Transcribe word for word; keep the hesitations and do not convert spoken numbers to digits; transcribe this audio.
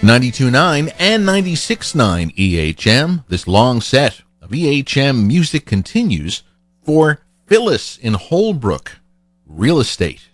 ninety-two point nine and ninety-six point nine E H M. This long set of E H M music continues for Phyllis in Holbrook, Real Estate.